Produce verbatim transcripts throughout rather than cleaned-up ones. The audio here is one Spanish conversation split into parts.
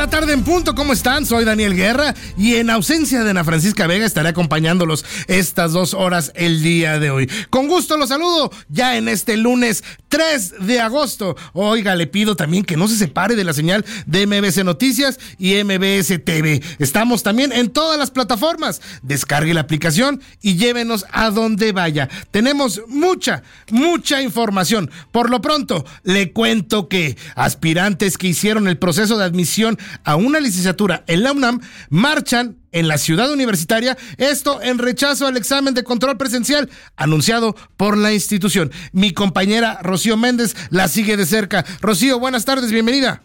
la tarde en punto, ¿cómo están? Soy Daniel Guerra y en ausencia de Ana Francisca Vega estaré acompañándolos estas dos horas el día de hoy. Con gusto los saludo ya en este lunes tres de agosto. Oiga, le pido también que no se separe de la señal de M B S Noticias y M B S T V. Estamos también en todas las plataformas. Descargue la aplicación y llévenos a donde vaya. Tenemos mucha, mucha información. Por lo pronto, le cuento que aspirantes que hicieron el proceso de admisión a una licenciatura en la UNAM marchan en la ciudad universitaria, esto en rechazo al examen de control presencial anunciado por la institución. Mi compañera Rocío Méndez la sigue de cerca. Rocío, buenas tardes, bienvenida.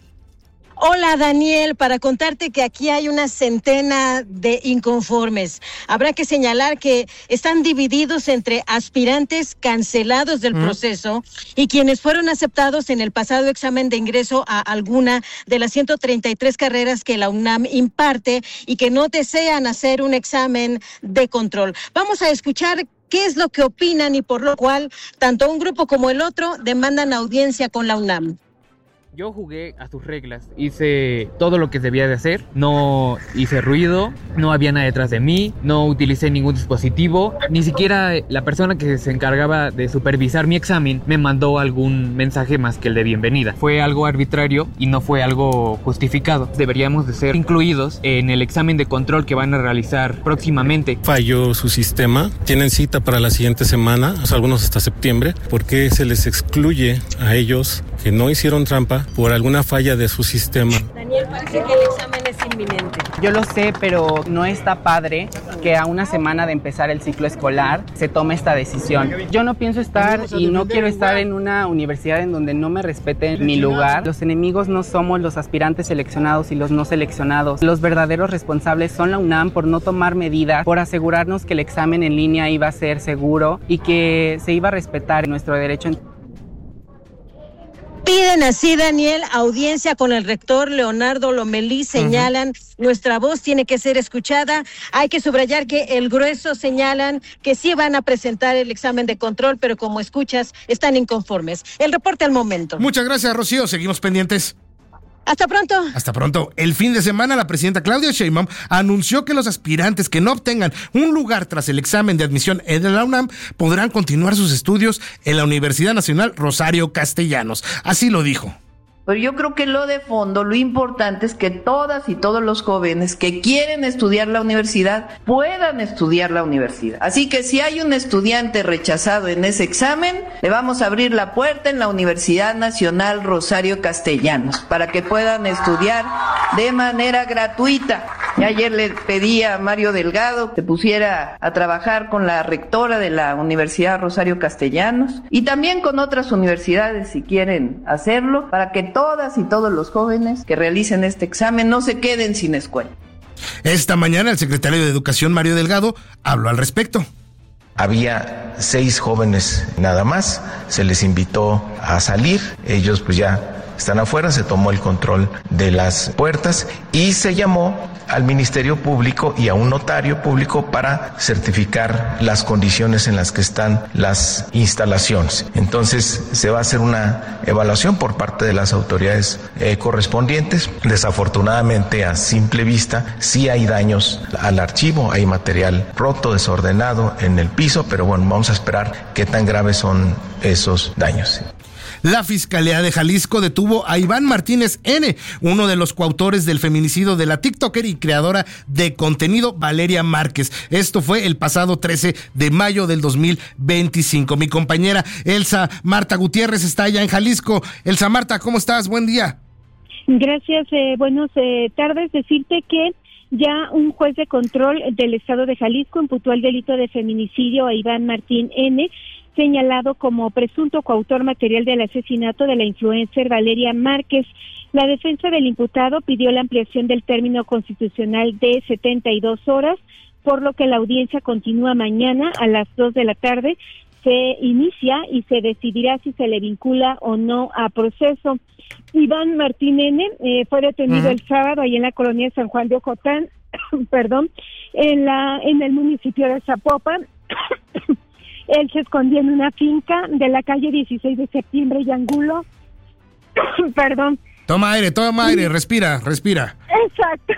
Hola Daniel, para contarte que aquí hay una centena de inconformes. Habrá que señalar que están divididos entre aspirantes cancelados del mm. proceso y quienes fueron aceptados en el pasado examen de ingreso a alguna de las ciento treinta y tres carreras que la UNAM imparte y que no desean hacer un examen de control. Vamos a escuchar qué es lo que opinan y por lo cual tanto un grupo como el otro demandan audiencia con la UNAM. Yo jugué a sus reglas, hice todo lo que debía de hacer, no hice ruido, no había nada detrás de mí, no utilicé ningún dispositivo, ni siquiera la persona que se encargaba de supervisar mi examen me mandó algún mensaje más que el de bienvenida. Fue algo arbitrario y no fue algo justificado. Deberíamos de ser incluidos en el examen de control que van a realizar próximamente. Falló su sistema, tienen cita para la siguiente semana, o sea, algunos hasta septiembre, porque se les excluye a ellos que no hicieron trampa por alguna falla de su sistema. Daniel, parece que el examen es inminente. Yo lo sé, pero no está padre que a una semana de empezar el ciclo escolar se tome esta decisión. Yo no pienso estar y no quiero estar en una universidad en donde no me respeten mi lugar. Los enemigos no somos los aspirantes seleccionados y los no seleccionados. Los verdaderos responsables son la UNAM por no tomar medidas, por asegurarnos que el examen en línea iba a ser seguro y que se iba a respetar nuestro derecho. Piden así, Daniel, audiencia con el rector Leonardo Lomelí. Señalan, uh-huh. nuestra voz tiene que ser escuchada. Hay que subrayar que el grueso señalan que sí van a presentar el examen de control, pero como escuchas, están inconformes. El reporte al momento. Muchas gracias, Rocío. Seguimos pendientes. Hasta pronto. Hasta pronto. El fin de semana, la presidenta Claudia Sheinbaum anunció que los aspirantes que no obtengan un lugar tras el examen de admisión en la UNAM podrán continuar sus estudios en la Universidad Nacional Rosario Castellanos. Así lo dijo. Pero yo creo que lo de fondo, lo importante es que todas y todos los jóvenes que quieren estudiar la universidad puedan estudiar la universidad. Así que si hay un estudiante rechazado en ese examen, le vamos a abrir la puerta en la Universidad Nacional Rosario Castellanos para que puedan estudiar de manera gratuita. Y ayer le pedí a Mario Delgado que pusiera a trabajar con la rectora de la Universidad Rosario Castellanos y también con otras universidades si quieren hacerlo, para que todas y todos los jóvenes que realicen este examen no se queden sin escuela. Esta mañana el secretario de Educación, Mario Delgado, habló al respecto. Había seis jóvenes nada más, se les invitó a salir, ellos pues ya están afuera, se tomó el control de las puertas y se llamó al Ministerio Público y a un notario público para certificar las condiciones en las que están las instalaciones. Entonces se va a hacer una evaluación por parte de las autoridades eh, correspondientes. Desafortunadamente, a simple vista, sí hay daños al archivo, hay material roto, desordenado en el piso, pero bueno, vamos a esperar qué tan graves son esos daños. La Fiscalía de Jalisco detuvo a Iván Martínez N., uno de los coautores del feminicidio de la tiktoker y creadora de contenido Valeria Márquez. Esto fue el pasado trece de mayo del dos mil veinticinco. Mi compañera Elsa Marta Gutiérrez está allá en Jalisco. Elsa Marta, ¿cómo estás? Buen día. Gracias, eh, buenas eh, tardes. Decirte que ya un juez de control del estado de Jalisco imputó el delito de feminicidio a Iván Martín N., señalado como presunto coautor material del asesinato de la influencer Valeria Márquez. La defensa del imputado pidió la ampliación del término constitucional de setenta y dos horas, por lo que la audiencia continúa mañana a las dos de la tarde. Se inicia y se decidirá si se le vincula o no a proceso. Iván Martín N. Eh, fue detenido uh-huh. el sábado ahí en la colonia San Juan de Ocotán, perdón, en la en el municipio de Zapopan. Él se escondía en una finca de la calle dieciséis de septiembre y Angulo. Perdón. Toma aire, toma aire, respira, respira. Exacto.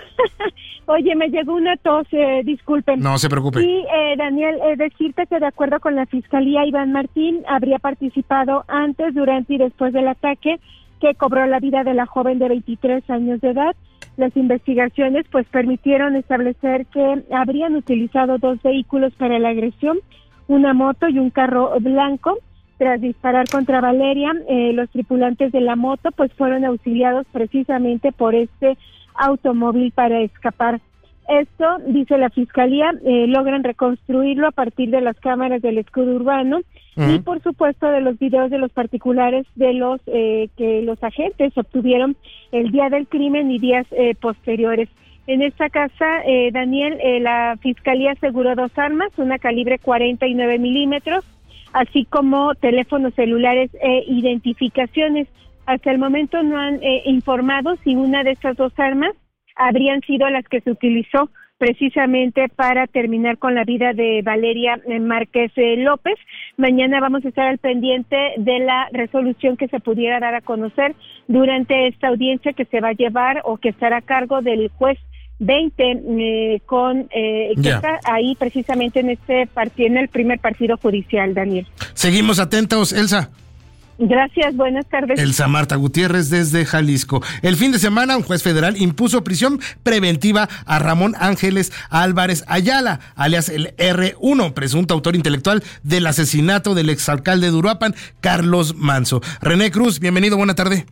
Oye, me llegó una tos, eh, disculpen. No se preocupe. Y, eh, Daniel, eh, decirte que de acuerdo con la Fiscalía, Iván Martín habría participado antes, durante y después del ataque que cobró la vida de la joven de veintitrés años de edad. Las investigaciones pues permitieron establecer que habrían utilizado dos vehículos para la agresión, una moto y un carro blanco. Tras disparar contra Valeria, eh, los tripulantes de la moto pues fueron auxiliados precisamente por este automóvil para escapar. Esto, dice la Fiscalía, eh, logran reconstruirlo a partir de las cámaras del escudo urbano uh-huh. y por supuesto de los videos de los particulares de los eh, que los agentes obtuvieron el día del crimen y días eh, posteriores. En esta casa, eh, Daniel, eh, la Fiscalía aseguró dos armas, una calibre cuarenta y nueve milímetros, así como teléfonos celulares e identificaciones. Hasta el momento no han eh, informado si una de estas dos armas habrían sido las que se utilizó precisamente para terminar con la vida de Valeria Márquez eh, López. Mañana vamos a estar al pendiente de la resolución que se pudiera dar a conocer durante esta audiencia que se va a llevar o que estará a cargo del juez veinte eh, con eh, que yeah. está ahí precisamente en este partido, en el primer partido judicial, Daniel. Seguimos atentos, Elsa. Gracias, buenas tardes. Elsa Marta Gutiérrez desde Jalisco. El fin de semana un juez federal impuso prisión preventiva a Ramón Ángeles Álvarez Ayala, alias el erre uno, presunto autor intelectual del asesinato del exalcalde de Uruapan, Carlos Manzo. René Cruz, bienvenido, buena tarde.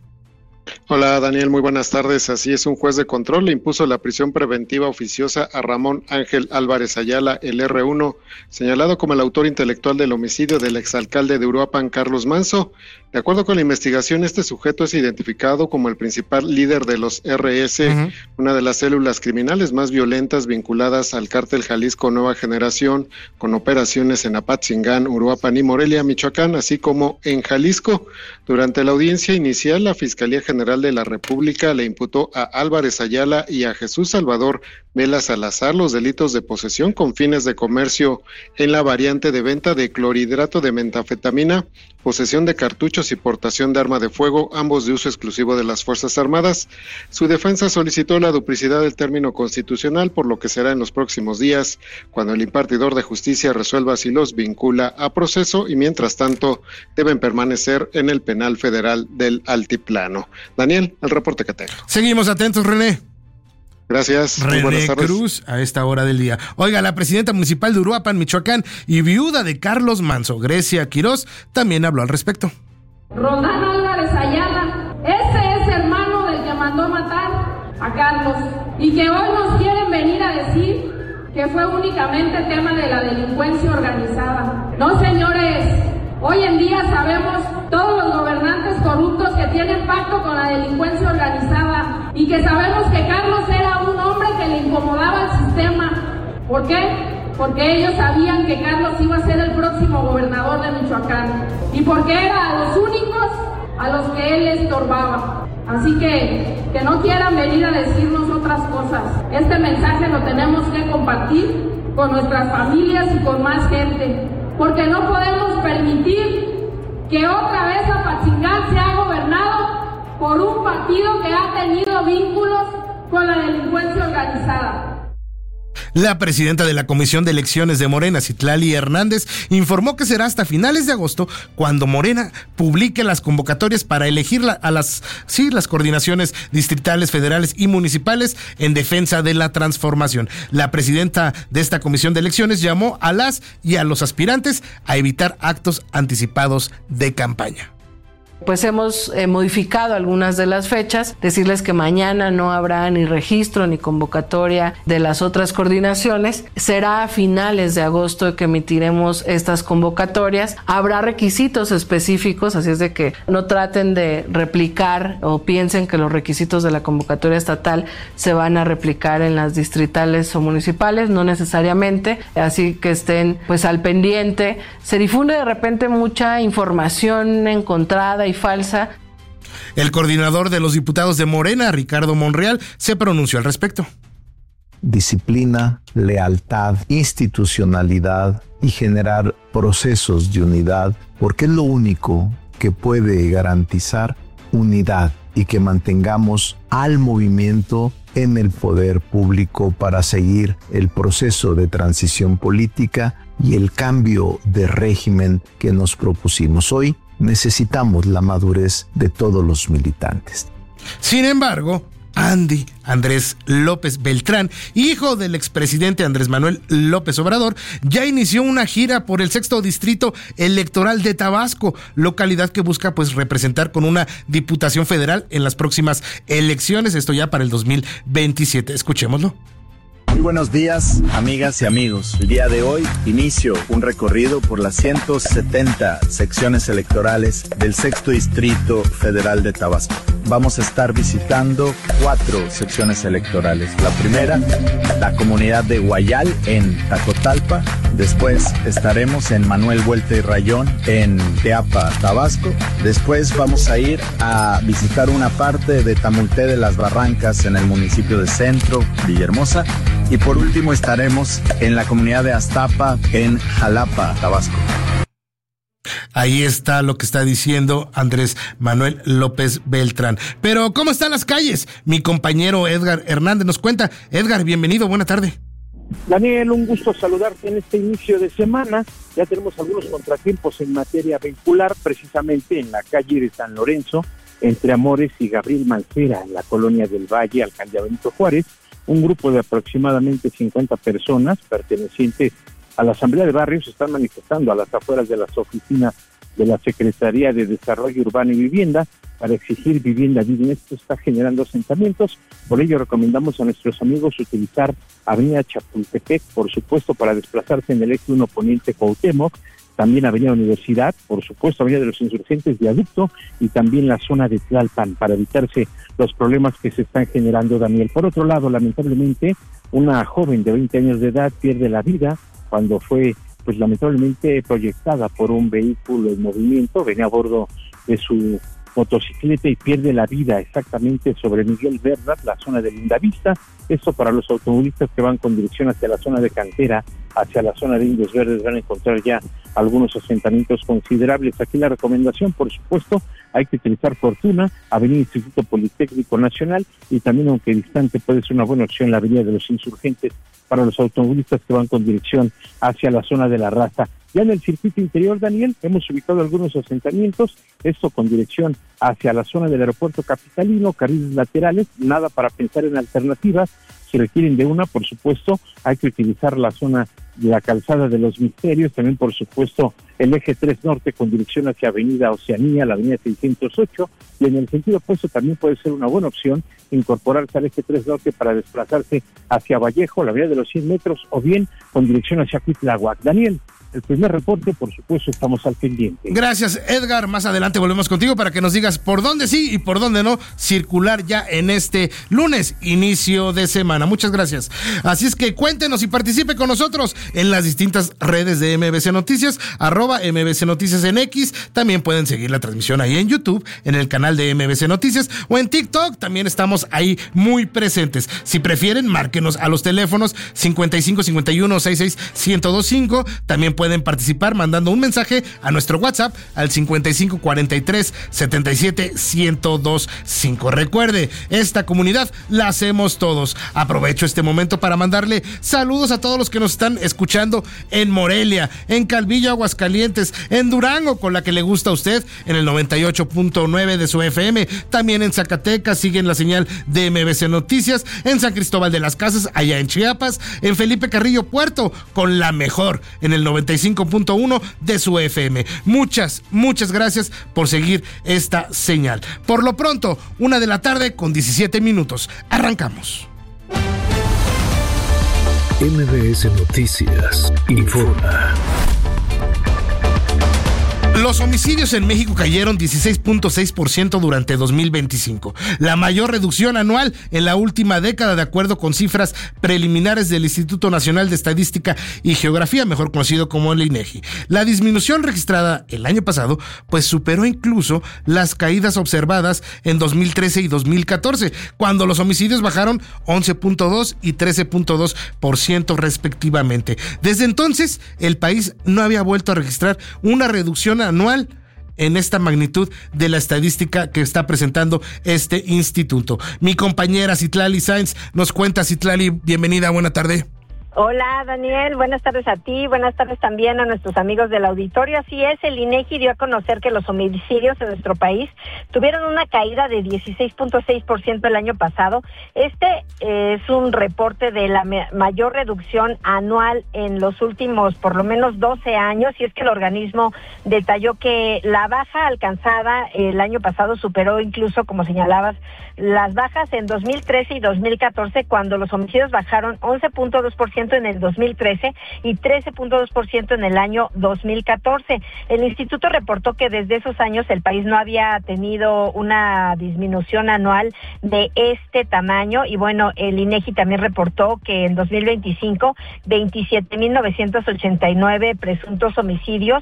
Hola Daniel, muy buenas tardes. Así es, un juez de control le impuso la prisión preventiva oficiosa a Ramón Ángel Álvarez Ayala, el erre uno, señalado como el autor intelectual del homicidio del exalcalde de Uruapan, Carlos Manzo. De acuerdo con la investigación, este sujeto es identificado como el principal líder de los erre ese, uh-huh. una de las células criminales más violentas vinculadas al cártel Jalisco Nueva Generación, con operaciones en Apatzingán, Uruapan y Morelia, Michoacán, así como en Jalisco. Durante la audiencia inicial, la Fiscalía General de la República le imputó a Álvarez Ayala y a Jesús Salvador Vela Salazar los delitos de posesión con fines de comercio en la variante de venta de clorhidrato de metanfetamina, posesión de cartuchos y portación de arma de fuego, ambos de uso exclusivo de las Fuerzas Armadas. Su defensa solicitó la duplicidad del término constitucional, por lo que será en los próximos días cuando el impartidor de justicia resuelva si los vincula a proceso, y mientras tanto deben permanecer en el penal federal del Altiplano. Daniel, el reporte que tengo. Seguimos atentos, René. Gracias. René Cruz a esta hora del día. Oiga, la presidenta municipal de Uruapan, Michoacán, y viuda de Carlos Manzo, Grecia Quirós, también habló al respecto. Roldán Álvarez Ayala, ese es hermano del que mandó matar a Carlos, y que hoy nos quieren venir a decir que fue únicamente tema de la delincuencia organizada. No, señores, hoy en día sabemos todos los gobernantes corruptos que tienen pacto con la delincuencia organizada, y que sabemos que Carlos era un hombre que le incomodaba al sistema. ¿Por qué? Porque ellos sabían que Carlos iba a ser el próximo gobernador de Michoacán, y porque era a los únicos a los que él estorbaba. Así que, que no quieran venir a decirnos otras cosas. Este mensaje lo tenemos que compartir con nuestras familias y con más gente, porque no podemos permitir que otra vez Apatzingán sea gobernado por un partido que ha tenido vínculos con la delincuencia organizada. La presidenta de la Comisión de Elecciones de Morena, Citlali Hernández, informó que será hasta finales de agosto cuando Morena publique las convocatorias para elegir la, a las, sí, las coordinaciones distritales, federales y municipales en defensa de la transformación. La presidenta de esta Comisión de Elecciones llamó a las y a los aspirantes a evitar actos anticipados de campaña. Pues hemos eh, modificado algunas de las fechas, decirles que mañana no habrá ni registro ni convocatoria de las otras coordinaciones, será a finales de agosto que emitiremos estas convocatorias, habrá requisitos específicos, así es de que no traten de replicar o piensen que los requisitos de la convocatoria estatal se van a replicar en las distritales o municipales, no necesariamente, así que estén pues al pendiente. Se difunde de repente mucha información encontrada y falsa. El coordinador de los diputados de Morena, Ricardo Monreal, se pronunció al respecto. Disciplina, lealtad, institucionalidad y generar procesos de unidad, porque es lo único que puede garantizar unidad y que mantengamos al movimiento en el poder público para seguir el proceso de transición política y el cambio de régimen que nos propusimos. Hoy necesitamos la madurez de todos los militantes. Sin embargo, Andy Andrés López Beltrán, hijo del expresidente Andrés Manuel López Obrador, ya inició una gira por el sexto distrito electoral de Tabasco, localidad que busca pues representar con una diputación federal en las próximas elecciones, esto ya para el dos mil veintisiete. Escuchémoslo. Muy buenos días, amigas y amigos. El día de hoy inicio un recorrido por las ciento setenta secciones electorales del sexto Distrito Federal de Tabasco. Vamos a estar visitando cuatro secciones electorales. La primera, la comunidad de Guayal en Tacotalpa. Después estaremos en Manuel Vuelta y Rayón en Teapa, Tabasco. Después vamos a ir a visitar una parte de Tamulté de las Barrancas en el municipio de Centro, Villahermosa. Y por último estaremos en la comunidad de Aztapa en Jalapa, Tabasco. Ahí está lo que está diciendo Andrés Manuel López Beltrán. Pero ¿cómo están las calles? Mi compañero Edgar Hernández nos cuenta. Edgar, bienvenido, buena tarde. Daniel, un gusto saludarte en este inicio de semana. Ya tenemos algunos contratiempos en materia vehicular, precisamente en la calle de San Lorenzo, entre Amores y Gabriel Mancera, en la colonia del Valle, alcaldía Benito Juárez. Un grupo de aproximadamente cincuenta personas pertenecientes a la Asamblea de Barrios se están manifestando a las afueras de las oficinas de la Secretaría de Desarrollo Urbano y Vivienda para exigir vivienda digna. Esto está generando asentamientos, por ello recomendamos a nuestros amigos utilizar Avenida Chapultepec, por supuesto, para desplazarse en el eje uno Poniente Cuauhtémoc, también Avenida Universidad, por supuesto, Avenida de los Insurgentes, Viaducto, y también la zona de Tlalpan, para evitarse los problemas que se están generando, Daniel. Por otro lado, lamentablemente, una joven de veinte años de edad pierde la vida cuando fue, pues lamentablemente, proyectada por un vehículo en movimiento, venía a bordo de su motocicleta y pierde la vida exactamente sobre Miguel Verdad, la zona de Lindavista. Esto para los automovilistas que van con dirección hacia la zona de Cantera, hacia la zona de Indios Verdes, van a encontrar ya algunos asentamientos considerables. Aquí la recomendación, por supuesto, hay que utilizar Fortuna, Avenida Instituto Politécnico Nacional, y también, aunque distante, puede ser una buena opción la Avenida de los Insurgentes para los automovilistas que van con dirección hacia la zona de La Raza. Ya en el circuito interior, Daniel, hemos ubicado algunos asentamientos, esto con dirección hacia la zona del aeropuerto capitalino, carriles laterales, nada para pensar en alternativas. Si requieren de una, por supuesto, hay que utilizar la zona de la calzada de los Misterios, también por supuesto el eje tres norte con dirección hacia Avenida Oceanía, la avenida seiscientos ocho, y en el sentido opuesto también puede ser una buena opción incorporarse al eje tres norte para desplazarse hacia Vallejo, la avenida de los cien metros, o bien con dirección hacia Cuitláhuac. Daniel, el primer reporte, por supuesto, estamos al pendiente. Gracias, Edgar. Más adelante volvemos contigo para que nos digas por dónde sí y por dónde no circular ya en este lunes, inicio de semana. Muchas gracias. Así es que cuéntenos y participe con nosotros en las distintas redes de M B C Noticias, arroba M B C Noticias en X. También pueden seguir la transmisión ahí en YouTube, en el canal de M B C Noticias, o en TikTok. También estamos ahí muy presentes. Si prefieren, márquenos a los teléfonos cincuenta y cinco cincuenta y uno sesenta y seis ciento veinticinco. También pueden Pueden participar mandando un mensaje a nuestro WhatsApp al cincuenta y cinco cuarenta y tres setenta y siete ciento veinticinco. Recuerde, esta comunidad la hacemos todos. Aprovecho este momento para mandarle saludos a todos los que nos están escuchando en Morelia, en Calvillo, Aguascalientes, en Durango, con la que le gusta a usted, en el noventa y ocho punto nueve de su F M. También en Zacatecas siguen la señal de M B C Noticias, en San Cristóbal de las Casas, allá en Chiapas, en Felipe Carrillo Puerto, con la mejor, en el noventa y cinco punto uno de su F M. Muchas, muchas gracias por seguir esta señal. Por lo pronto, una de la tarde con diecisiete minutos. Arrancamos. M B S Noticias informa. Los homicidios en México cayeron dieciséis punto seis por ciento durante dos mil veinticinco, la mayor reducción anual en la última década, de acuerdo con cifras preliminares del Instituto Nacional de Estadística y Geografía, mejor conocido como el INEGI. La disminución registrada el año pasado, pues superó incluso las caídas observadas en dos mil trece y dos mil catorce, cuando los homicidios bajaron once punto dos y trece punto dos por ciento respectivamente. Desde entonces, el país no había vuelto a registrar una reducción anual en esta magnitud de la estadística que está presentando este instituto. Mi compañera Citlali Sáenz nos cuenta. Citlali, bienvenida, buena tarde. Hola Daniel, buenas tardes a ti, buenas tardes también a nuestros amigos del auditorio. Así es, el INEGI dio a conocer que los homicidios en nuestro país tuvieron una caída de dieciséis punto seis por ciento el año pasado. Este eh, es un reporte de la me- mayor reducción anual en los últimos por lo menos doce años, y es que el organismo detalló que la baja alcanzada el año pasado superó incluso, como señalabas, las bajas en dos mil trece y dos mil catorce, cuando los homicidios bajaron once punto dos por ciento en el dos mil trece y trece punto dos por ciento en el año dos mil catorce. El instituto reportó que desde esos años el país no había tenido una disminución anual de este tamaño, y bueno, el INEGI también reportó que en dos mil veinticinco, veintisiete mil novecientos ochenta y nueve presuntos homicidios.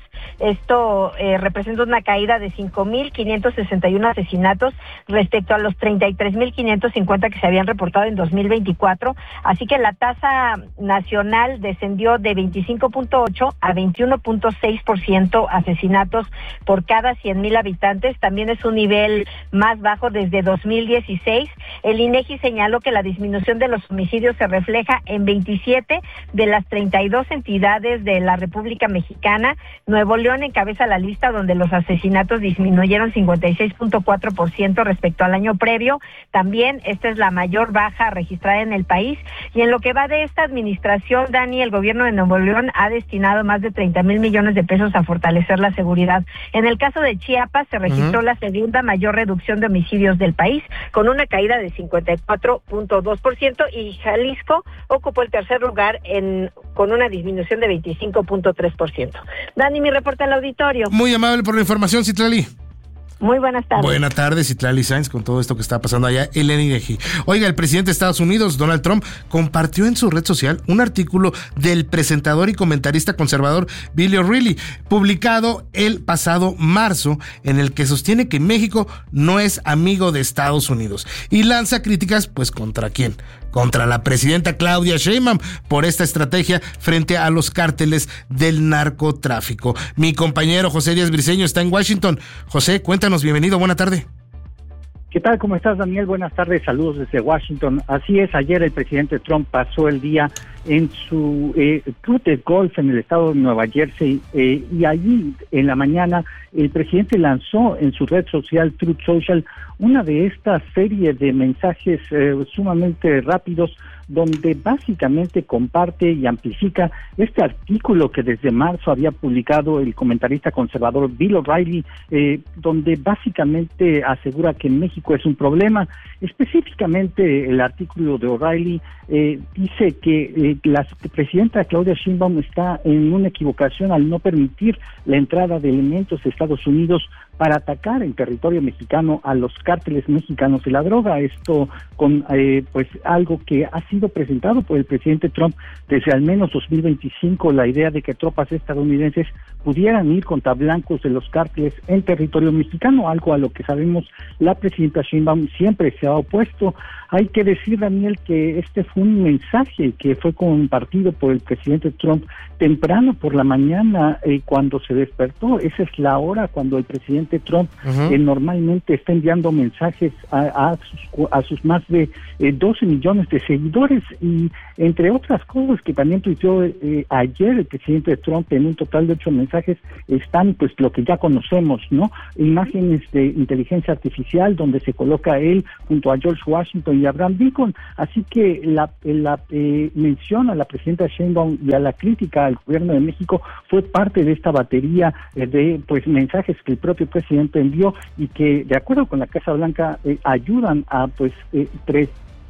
Esto eh, representa una caída de cinco mil quinientos sesenta y uno asesinatos respecto a los treinta y tres mil quinientos cincuenta que se habían reportado en dos mil veinticuatro, así que la tasa nacional descendió de veinticinco punto ocho a veintiuno punto seis por ciento asesinatos por cada cien mil habitantes. También es un nivel más bajo desde dos mil dieciséis. El INEGI señaló que la disminución de los homicidios se refleja en veintisiete de las treinta y dos entidades de la República Mexicana. Nuevo León encabeza la lista, donde los asesinatos disminuyeron cincuenta y seis punto cuatro por ciento respecto al año previo. También esta es la mayor baja registrada en el país, y en lo que va de esta administración, Dani, el gobierno de Nuevo León ha destinado más de treinta mil millones de pesos a fortalecer la seguridad. En el caso de Chiapas se registró uh-huh. la segunda mayor reducción de homicidios del país, con una caída de cincuenta y cuatro punto dos por ciento, y Jalisco ocupó el tercer lugar en con una disminución de veinticinco punto tres por ciento. Dani, mi reporte al auditorio. Muy amable por la información, Citlali. Muy buenas tardes. Buenas tardes, Citlali Sáenz, con todo esto que está pasando allá en el INEGI. Oiga, el presidente de Estados Unidos, Donald Trump, compartió en su red social un artículo del presentador y comentarista conservador Bill O'Reilly, publicado el pasado marzo, en el que sostiene que México no es amigo de Estados Unidos y lanza críticas, pues, ¿contra quién? Contra la presidenta Claudia Sheinbaum por esta estrategia frente a los cárteles del narcotráfico. Mi compañero José Díaz Briceño está en Washington. José, cuéntanos, bienvenido, buena tarde. ¿Qué tal? ¿Cómo estás, Daniel? Buenas tardes, saludos desde Washington. Así es, ayer el presidente Trump pasó el día en su eh, club de golf en el estado de Nueva Jersey, eh, y allí en la mañana el presidente lanzó en su red social Truth Social una de estas series de mensajes eh, sumamente rápidos, donde básicamente comparte y amplifica este artículo que desde marzo había publicado el comentarista conservador Bill O'Reilly, eh, donde básicamente asegura que México es un problema. Específicamente el artículo de O'Reilly eh, dice que eh, la presidenta Claudia Sheinbaum está en una equivocación al no permitir la entrada de elementos de Estados Unidos para atacar en territorio mexicano a los cárteles mexicanos de la droga. Esto con eh, pues algo que ha sido presentado por el presidente Trump desde al menos dos mil veinticinco, la idea de que tropas estadounidenses pudieran ir contra blancos de los cárteles en territorio mexicano, algo a lo que sabemos la presidenta Sheinbaum siempre se ha opuesto. Hay que decir, Daniel, que este fue un mensaje que fue compartido por el presidente Trump temprano por la mañana, eh, cuando se despertó. Esa es la hora cuando el presidente Trump uh-huh. eh, normalmente está enviando mensajes a, a, sus, a sus más de eh, doce millones de seguidores, y entre otras cosas que también tuiteó eh, ayer el presidente Trump, en un total de ocho mensajes están pues lo que ya conocemos, ¿no? Imágenes de inteligencia artificial donde se coloca él junto a George Washington y Abraham Lincoln. Así que la, la eh, mención a la presidenta Sheinbaum y a la crítica al gobierno de México fue parte de esta batería eh, de pues mensajes que el propio presidente envió, y que de acuerdo con la Casa Blanca eh, ayudan a pues eh, tres.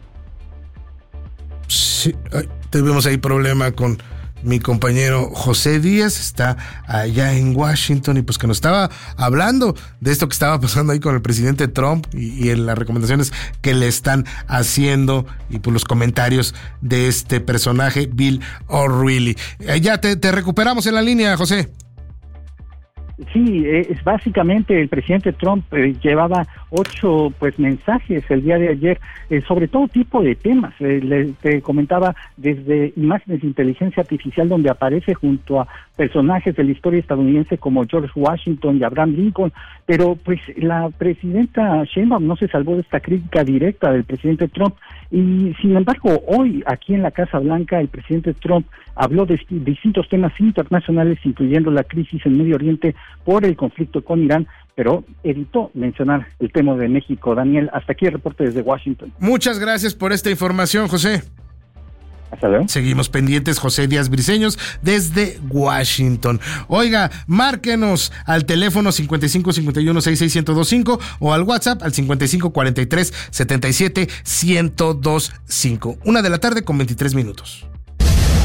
Sí, ay, tuvimos ahí problema con mi compañero José Díaz, está allá en Washington, y pues que nos estaba hablando de esto que estaba pasando ahí con el presidente Trump y, y en las recomendaciones que le están haciendo, y pues los comentarios de este personaje Bill O'Reilly. Eh, ya te, te recuperamos en la línea, José. Sí, es básicamente el presidente Trump eh, llevaba ocho pues mensajes el día de ayer eh, sobre todo tipo de temas. Eh, le, te comentaba desde imágenes de inteligencia artificial donde aparece junto a personajes de la historia estadounidense como George Washington y Abraham Lincoln, pero pues la presidenta Sheinbaum no se salvó de esta crítica directa del presidente Trump y sin embargo hoy aquí en la Casa Blanca el presidente Trump habló de distintos temas internacionales incluyendo la crisis en Medio Oriente por el conflicto con Irán, pero evitó mencionar el tema de México. Daniel, hasta aquí el reporte desde Washington. Muchas gracias por esta información, José. Hasta luego. Seguimos pendientes, José Díaz Briceños, desde Washington. Oiga, márquenos al teléfono cincuenta y cinco cincuenta y uno sesenta y seis ciento veinticinco o al WhatsApp al cincuenta y cinco cuarenta y tres setenta y siete ciento veinticinco. Una de la tarde con veintitrés minutos.